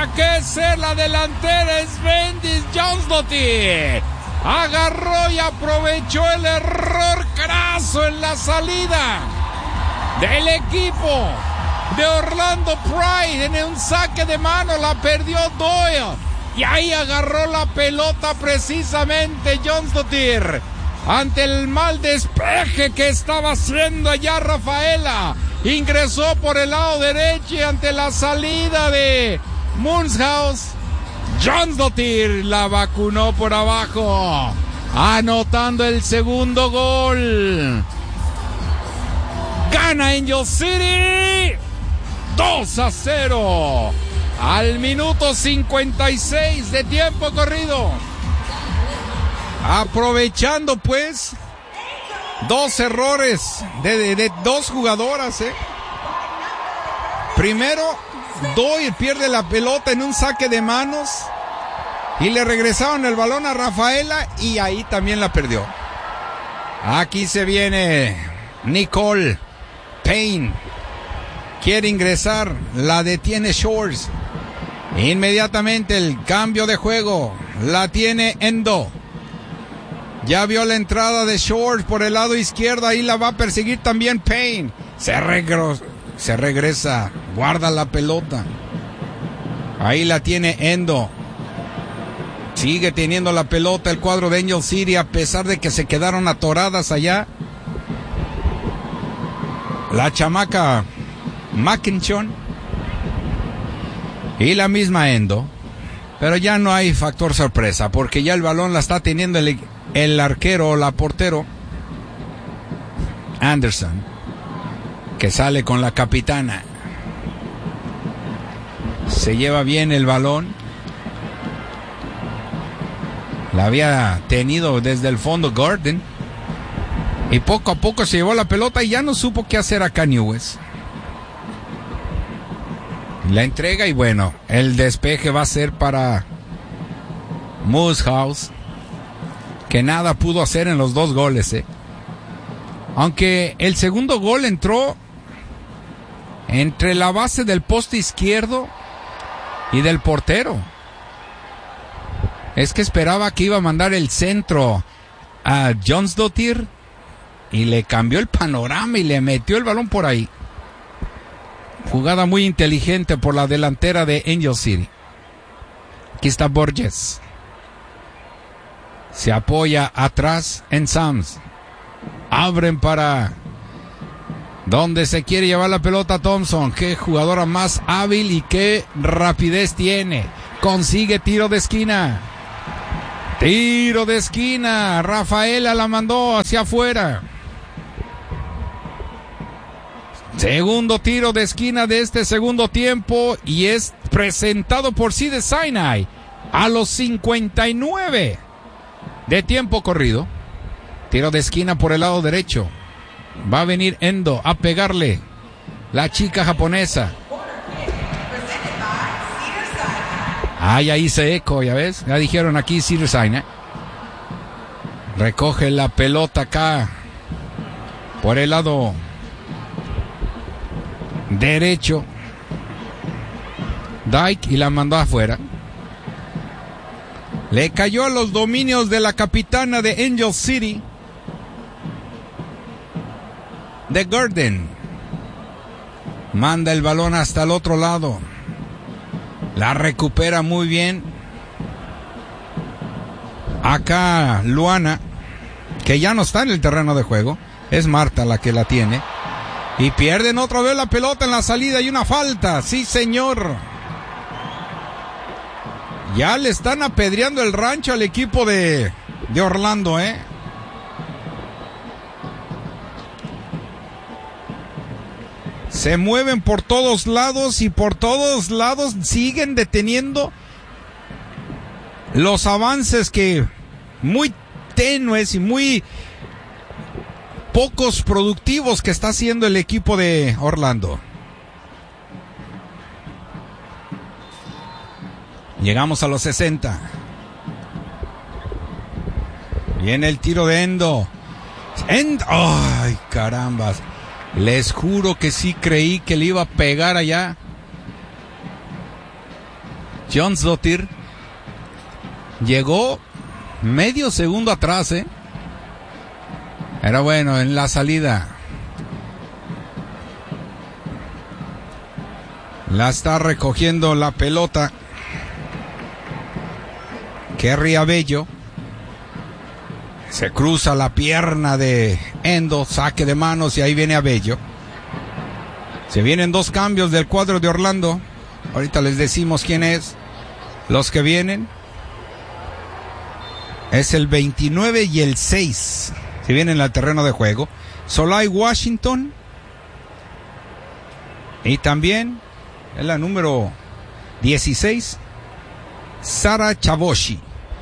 tenía que ser la delantera, es Bendis Johnsdottir. Agarró y aprovechó el error craso en la salida del equipo de Orlando Pride. En un saque de mano la perdió Doyle. Y ahí agarró la pelota precisamente Johnsdottir. Ante el mal despeje que estaba haciendo allá Rafaela. Ingresó por el lado derecho y ante la salida de Munzhaus, Johnsdottir la vacunó por abajo, anotando el segundo gol. Gana Angel City 2-0 al minuto 56 de tiempo corrido. Aprovechando pues dos errores de dos jugadoras. Primero, Doyle pierde la pelota en un saque de manos y le regresaron el balón a Rafaela y ahí también la perdió. Aquí se viene Nicole Payne. Quiere ingresar, la detiene Shores. Inmediatamente el cambio de juego, la tiene Endo. Ya vio la entrada de Shores por el lado izquierdo, ahí la va a perseguir también Payne. Se regresa, guarda la pelota. Ahí la tiene Endo. Sigue teniendo la pelota el cuadro de Angel City, a pesar de que se quedaron atoradas allá. La chamaca Mackinson y la misma Endo. Pero ya no hay factor sorpresa, porque ya el balón la está teniendo el arquero o la portero Anderson, que sale con la capitana. Se lleva bien el balón. La había tenido desde el fondo Gordon. Y poco a poco se llevó la pelota y ya no supo qué hacer acá Newes. La entrega y bueno, el despeje va a ser para Munzhaus, que nada pudo hacer en los dos goles. Aunque el segundo gol entró entre la base del poste izquierdo y del portero. Es que esperaba que iba a mandar el centro a Johnsdottir y le cambió el panorama y le metió el balón por ahí. Jugada muy inteligente por la delantera de Angel City. Aquí está Borges. Se apoya atrás en Sams. Abren para donde se quiere llevar la pelota Thompson. Qué jugadora más hábil y qué rapidez tiene. Consigue tiro de esquina. Tiro de esquina. Rafaela la mandó hacia afuera. Segundo tiro de esquina de este segundo tiempo y es presentado por Cedars-Sinai a los 59 de tiempo corrido. Tiro de esquina por el lado derecho. Va a venir Endo a pegarle. La chica japonesa. Ay, ahí se eco, ya ves. Ya dijeron aquí Cedars-Sinai. Recoge la pelota acá por el lado derecho Dyke y la mandó afuera. Le cayó a los dominios de la capitana de Angel City, de Gordon. Manda el balón hasta el otro lado. La recupera muy bien. Acá Luana, que ya no está en el terreno de juego. Es Marta la que la tiene. Y pierden otra vez la pelota en la salida y una falta. Sí, señor. Ya le están apedreando el rancho al equipo de Orlando, Se mueven por todos lados y por todos lados siguen deteniendo los avances que muy tenues y muy pocos productivos que está haciendo el equipo de Orlando. Llegamos a los 60. Viene el tiro de Endo. ¡Ay, carambas! Les juro que sí creí que le iba a pegar allá Jónsdóttir llegó medio segundo atrás, Era bueno en la salida. La está recogiendo la pelota Kerry Abello. Se cruza la pierna de Endo, saque de manos y ahí viene Abello. Se vienen 2 cambios del cuadro de Orlando. Ahorita les decimos quién es. Los que vienen es el 29 y el 6. Se vienen al terreno de juego. Solai Washington. Y también es la número 16. Sara Chavoshi.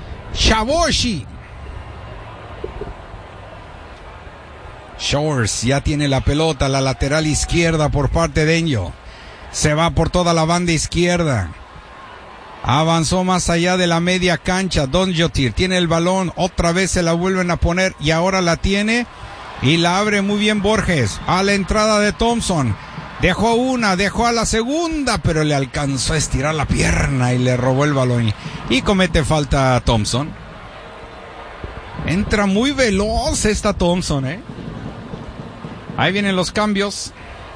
Shores ya tiene la pelota, la lateral izquierda por parte de Enyo. Se va por toda la banda izquierda. Avanzó más allá de la media cancha. Jónsdóttir tiene el balón. Otra vez se la vuelven a poner y ahora la tiene. Y la abre muy bien Borges. A la entrada de Thompson. Dejó una, dejó a la segunda, pero le alcanzó a estirar la pierna y le robó el balón. Y comete falta a Thompson. Entra muy veloz esta Thompson, Ahí vienen los cambios.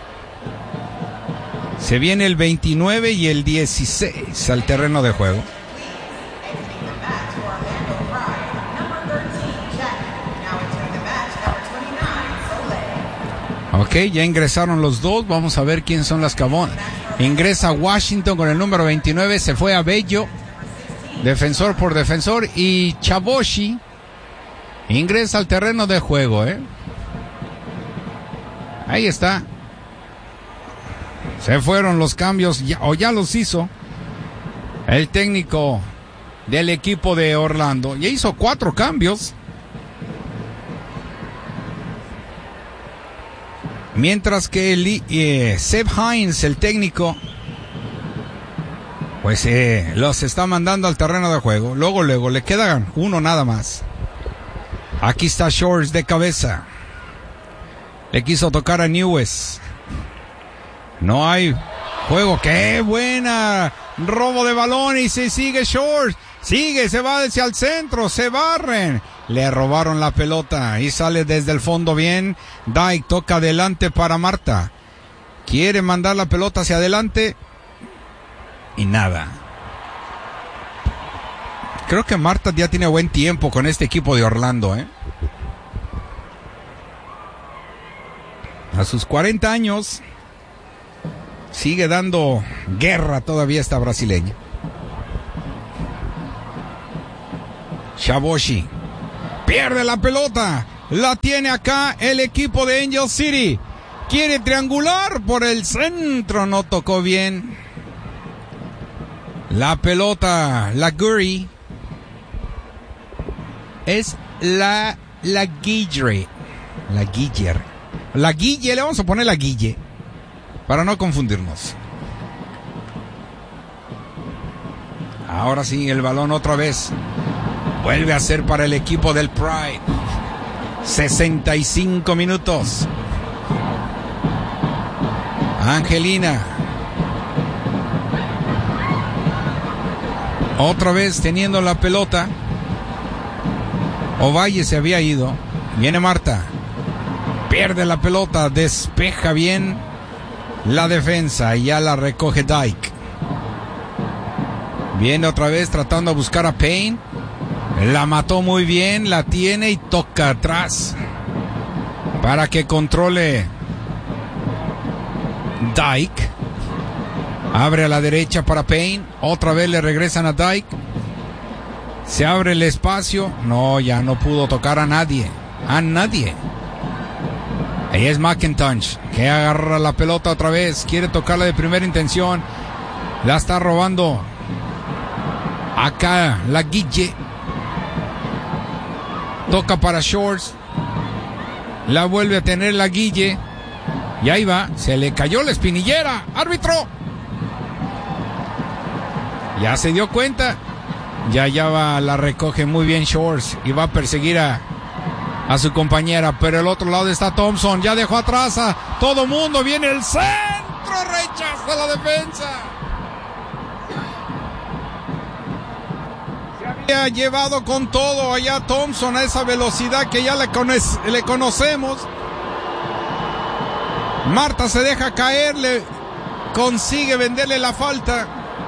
Se viene el 29 y el 16 al terreno de juego. Ok, ya ingresaron los dos. Vamos a ver quién son las Cabón. Ingresa Washington con el número 29. Se fue a Bello. Defensor por defensor. Y Chavoshi ingresa al terreno de juego, Ahí está. Se fueron los cambios, ya los hizo el técnico del equipo de Orlando. Ya hizo 4 cambios. Mientras que Seb Hines, el técnico, pues los está mandando al terreno de juego. Luego le quedan uno nada más. Aquí está Shores de cabeza. Le quiso tocar a Newes. No hay juego. ¡Qué buena! Robo de balón y se sigue Shores. Sigue, se va hacia el centro, se barren. Le robaron la pelota y sale desde el fondo bien. Dyke toca adelante para Marta. Quiere mandar la pelota hacia adelante y nada. Creo que Marta ya tiene buen tiempo con este equipo de Orlando, A sus 40 años sigue dando guerra todavía esta brasileña. Chavoshi pierde la pelota. La tiene acá el equipo de Angel City. Quiere triangular por el centro. No tocó bien. La pelota, la Guri. Es la Guille. La Guille, le vamos a poner la Guille. Para no confundirnos. Ahora sí, el balón otra vez. Vuelve a ser para el equipo del Pride. 65 minutos. Angelina. Otra vez teniendo la pelota. Ovalle se había ido. Viene Marta. Pierde la pelota. Despeja bien la defensa. Y ya la recoge Dyke. Viene otra vez tratando de buscar a Payne. La mató muy bien. La tiene y toca atrás. Para que controle Dyke. Abre a la derecha para Payne. Otra vez le regresan a Dyke. Se abre el espacio. No, ya no pudo tocar a nadie. A nadie. Ahí es McIntosh, que agarra la pelota otra vez. Quiere tocarla de primera intención. La está robando. Acá la Guille. Toca para Shores. La vuelve a tener la Guille. Y ahí va. Se le cayó la espinillera. ¡Árbitro! Ya se dio cuenta. Ya va, la recoge muy bien Shores. Y va a perseguir a su compañera. Pero el otro lado está Thompson. Ya dejó atrás a todo mundo. Viene el centro. Rechaza la defensa. Ha llevado con todo allá Thompson a esa velocidad que ya le conocemos. Marta se deja caer, le consigue venderle la falta.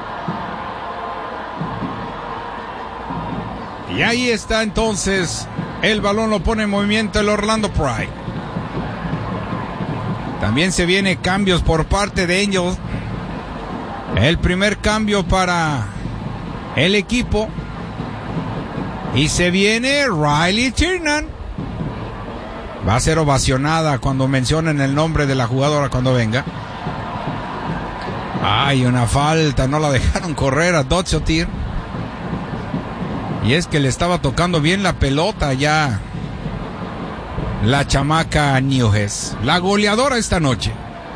Y ahí está entonces, el balón lo pone en movimiento el Orlando Pride. También se vienen cambios por parte de Angels. El primer cambio para el equipo. Y se viene Riley Tiernan. Va a ser ovacionada cuando mencionen el nombre de la jugadora cuando venga. Ay, una falta, no la dejaron correr a Dotsotir. Y es que le estaba tocando bien la pelota ya la chamaca Newges, la goleadora esta noche.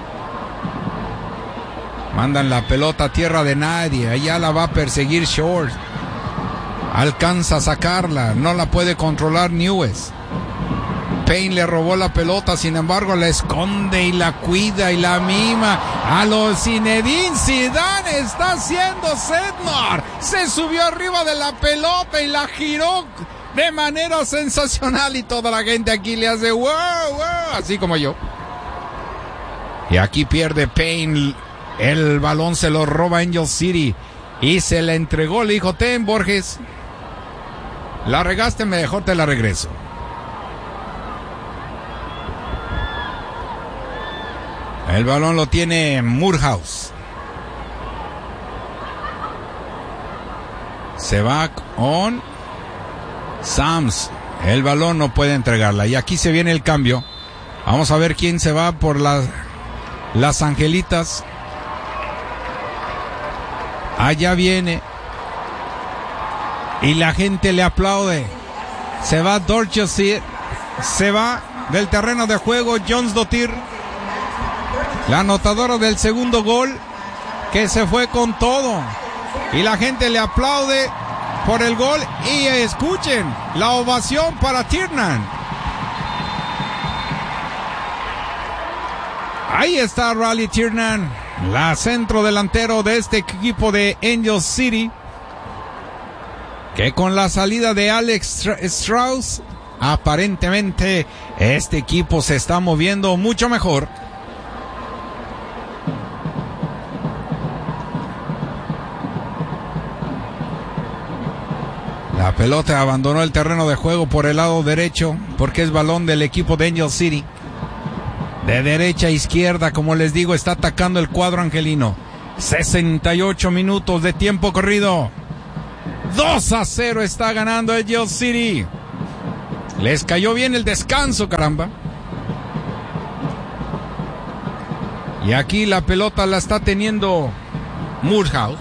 Mandan la pelota a tierra de nadie, allá la va a perseguir Short. Alcanza a sacarla, no la puede controlar Newges. Payne le robó la pelota, sin embargo la esconde y la cuida y la mima. A los Zinedine Zidane está haciendo Sedmar. Se subió arriba de la pelota y la giró de manera sensacional y toda la gente aquí le hace wow, wow, así como yo. Y aquí pierde Payne. El balón se lo roba Angel City y se le entregó, le dijo, ten Borges, la regaste, mejor te la regreso. El balón lo tiene Morehouse. Se va con Sams. El balón no puede entregarla. Y aquí se viene el cambio. Vamos a ver quién se va por las Angelitas. Allá viene. Y la gente le aplaude. Se va Dorchester. Se va del terreno de juego Jones Dottir, la anotadora del segundo gol, que se fue con todo. Y la gente le aplaude por el gol. Y escuchen la ovación para Tiernan. Ahí está Riley Tiernan, la centro delantero de este equipo de Angel City, que con la salida de Alex Strauss, aparentemente este equipo se está moviendo mucho mejor. La pelota abandonó el terreno de juego por el lado derecho, porque es balón del equipo de Angel City. De derecha a izquierda, como les digo, está atacando el cuadro angelino. 68 minutos de tiempo corrido. 2-0 está ganando Angel City. Les cayó bien el descanso, caramba. Y aquí la pelota la está teniendo Morehouse.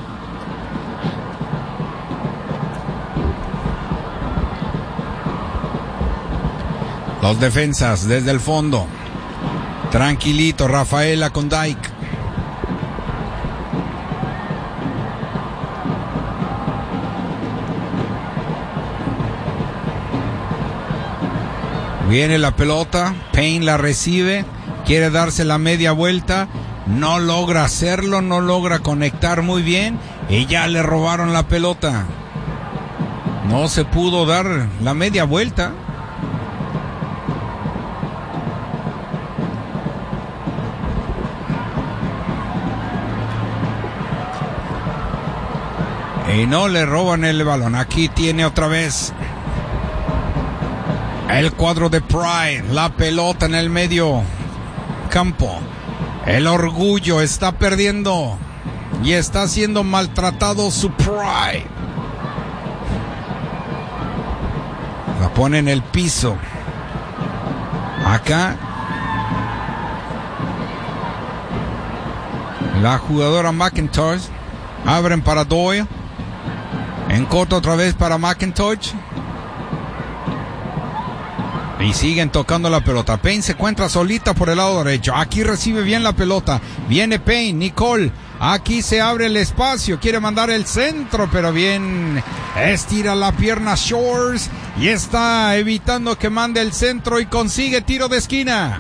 Los defensas desde el fondo. Tranquilito, Rafaela con Dyke. Viene la pelota, Payne la recibe, quiere darse la media vuelta, no logra hacerlo, no logra conectar muy bien y ya le robaron la pelota. No se pudo dar la media vuelta. Y no le roban el balón. Aquí tiene otra vez el cuadro de Pride. La pelota en el medio campo. El orgullo está perdiendo. Y está siendo maltratado su Pride. La pone en el piso. Acá la jugadora McIntosh. Abren para Doyle. En corto otra vez para McIntosh. Y siguen tocando la pelota. Payne se encuentra solita por el lado derecho. Aquí recibe bien la pelota. Viene Payne, Nicole. Aquí se abre el espacio. Quiere mandar el centro, pero bien. Estira la pierna Shores. Y está evitando que mande el centro y consigue tiro de esquina.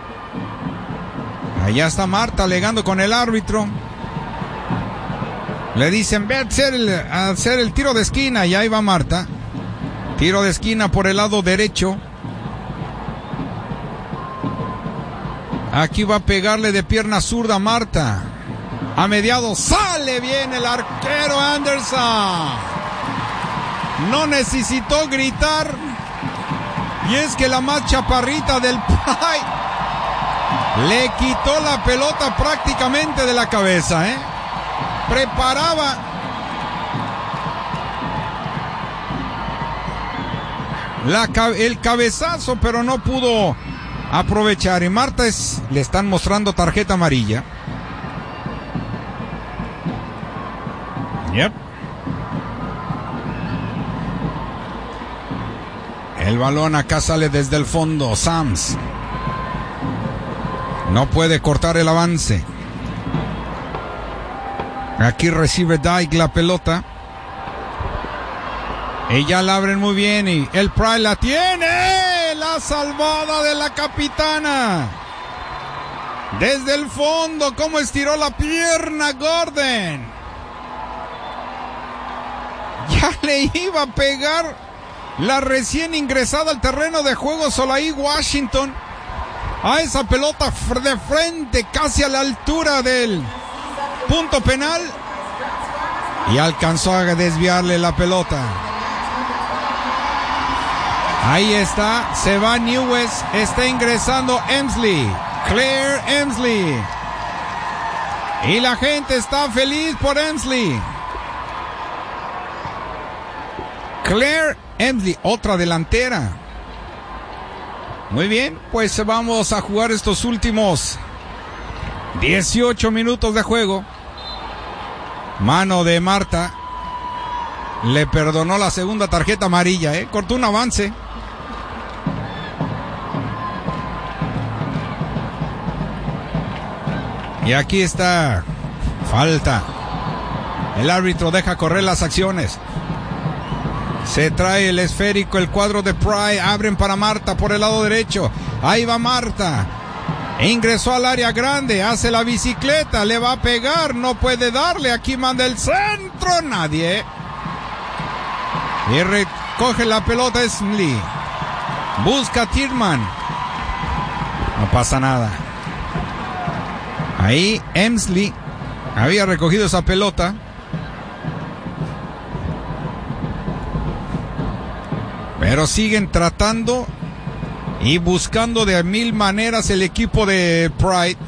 Allá está Marta alegando con el árbitro. Le dicen, ve a hacer el tiro de esquina, y ahí va Marta. Tiro de esquina por el lado derecho. Aquí va a pegarle de pierna zurda Marta. A mediados sale bien el arquero Anderson. No necesitó gritar. Y es que la más chaparrita del Pride le quitó la pelota prácticamente de la cabeza, Preparaba el cabezazo, pero no pudo aprovechar. Y Marta le están mostrando tarjeta amarilla. Yep. El balón acá sale desde el fondo. Sams no puede cortar el avance. Aquí recibe Dyke la pelota. Ella la abren muy bien y el Pride la tiene. La salvada de la capitana. Desde el fondo, cómo estiró la pierna Gordon. Ya le iba a pegar la recién ingresada al terreno de juego Solaí Washington a esa pelota de frente, casi a la altura del punto penal, y alcanzó a desviarle la pelota. Ahí está, se va Newes, está ingresando Emsley, Claire Emsley, y la gente está feliz por Emsley. Claire Emsley, otra delantera. Muy bien, pues vamos a jugar estos últimos 18 minutos de juego. Mano de Marta. Le perdonó la segunda tarjeta amarilla, cortó un avance. Y aquí está. Falta. El árbitro deja correr las acciones. Se trae el esférico, el cuadro de Pride. Abren para Marta por el lado derecho. Ahí va Marta. Ingresó al área grande. Hace la bicicleta. Le va a pegar. No puede darle. Aquí manda el centro. Nadie. Y recoge la pelota Emsley. Busca a Tillman. No pasa nada. Ahí Emsley había recogido esa pelota. Pero siguen tratando y buscando de mil maneras el equipo de Pride.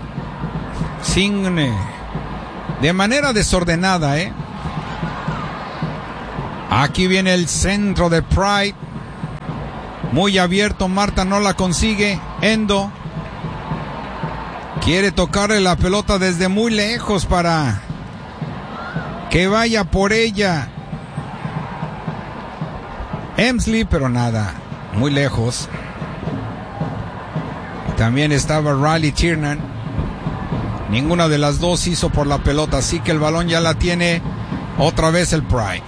De manera desordenada, Aquí viene el centro de Pride. Muy abierto, Marta no la consigue. Endo quiere tocarle la pelota desde muy lejos para que vaya por ella Emsley, pero nada, muy lejos. También estaba Riley Tiernan. Ninguna de las dos hizo por la pelota, así que el balón ya la tiene otra vez el Pride.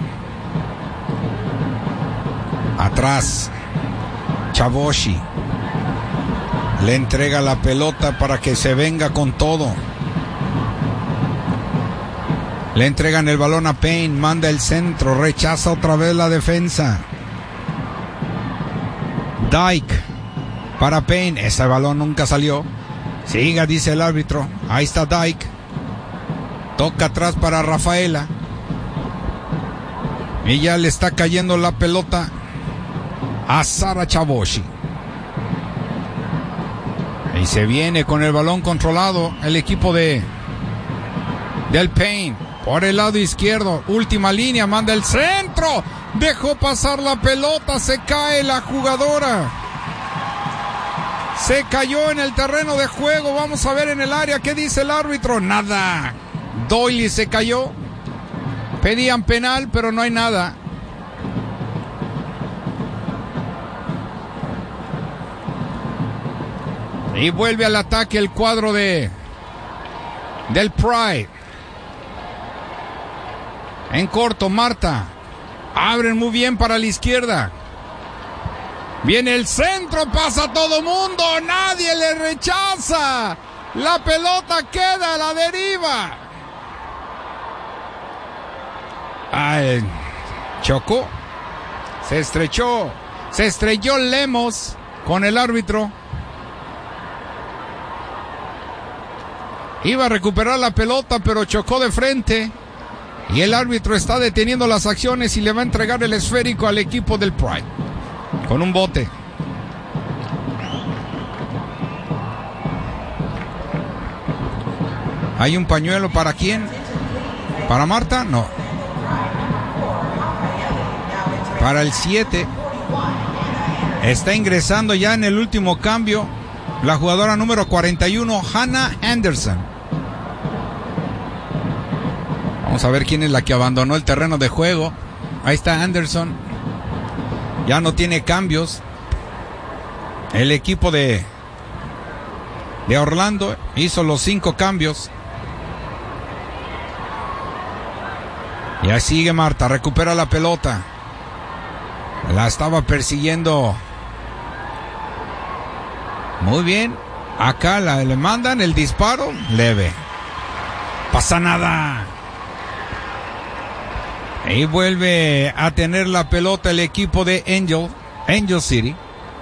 Atrás, Chavoshi le entrega la pelota para que se venga con todo. Le entregan el balón a Payne, manda el centro, rechaza otra vez la defensa. Dyke para Payne, ese balón nunca salió. Siga, dice el árbitro. Ahí está Dyke. Toca atrás para Rafaela. Y ya le está cayendo la pelota a Sara Chavoshi. Y se viene con el balón controlado el equipo del Payne. Por el lado izquierdo, última línea, manda el centro. Dejó pasar la pelota, se cae la jugadora. Se cayó en el terreno de juego. Vamos a ver en el área qué dice el árbitro. Nada. Doyle se cayó. Pedían penal, pero no hay nada. Y vuelve al ataque el cuadro del Pride. En corto, Marta. Abren muy bien para la izquierda. Viene el centro, pasa todo mundo. Nadie le rechaza. La pelota queda a la deriva. Chocó. Se estrelló Lemos con el árbitro. Iba a recuperar la pelota, pero chocó de frente. Y el árbitro está deteniendo las acciones y le va a entregar el esférico al equipo del Pride. Con un bote. ¿Hay un pañuelo para quién? ¿Para Marta? No. Para el 7. Está ingresando ya en el último cambio la jugadora número 41, Hannah Anderson. Vamos a ver quién es la que abandonó el terreno de juego. Ahí está Anderson. Ya no tiene cambios. El equipo de Orlando hizo los 5 cambios. Ya sigue Marta, recupera la pelota. La estaba persiguiendo. Muy bien. Acá le mandan el disparo leve. Pasa nada. Y vuelve a tener la pelota el equipo de Angel City.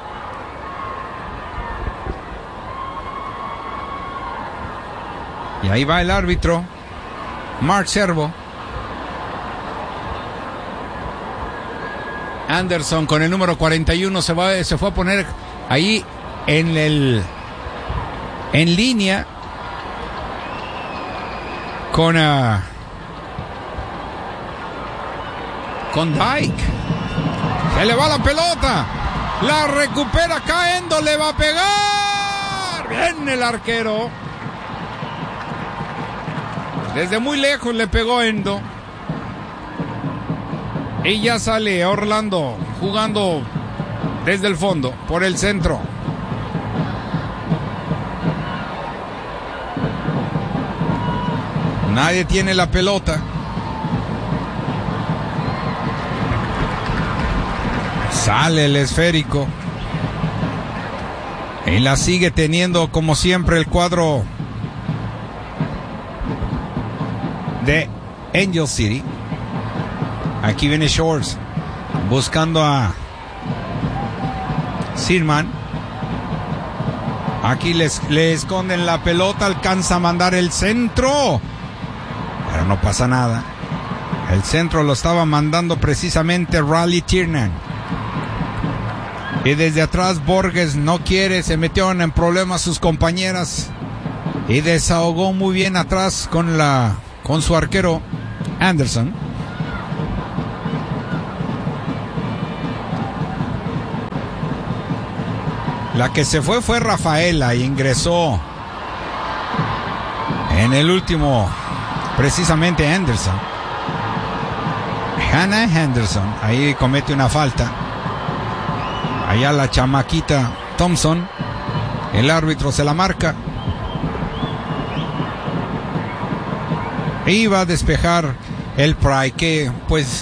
Y ahí va el árbitro, Mark Servo. Anderson con el número 41 se fue a poner ahí en línea con Dyke. Se le va la pelota. La recupera Endo, le va a pegar. Bien el arquero. Desde muy lejos le pegó Endo. Y ya sale Orlando jugando desde el fondo, por el centro. Nadie tiene la pelota. Sale el esférico. Y la sigue teniendo como siempre el cuadro de Angel City. Aquí viene Shores buscando a Sirman. Aquí le esconden la pelota, alcanza a mandar el centro, pero no pasa nada. El centro lo estaba mandando precisamente Riley Tiernan. Y desde atrás Borges no quiere, se metieron en problemas sus compañeras y desahogó muy bien atrás con su arquero Anderson. La que se fue Rafaela y ingresó en el último, precisamente Anderson. Hannah Henderson, ahí comete una falta. Allá la chamaquita Thompson, el árbitro se la marca. Iba a despejar el Pride, que pues